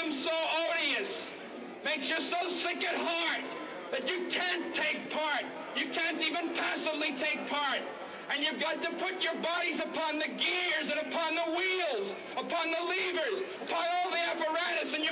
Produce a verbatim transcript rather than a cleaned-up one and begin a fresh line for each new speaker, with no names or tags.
become so odious, makes you so sick at heart that you can't take part. You can't even passively take part. And you've got to put your bodies upon the gears and upon the wheels, upon the levers, upon all the apparatus, and you